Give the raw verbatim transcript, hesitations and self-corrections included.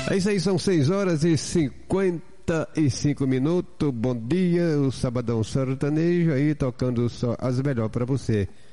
É isso aí, são seis horas e cinquenta e cinco minutos. Bom dia, o Sabadão Sertanejo aí tocando só as melhores para você.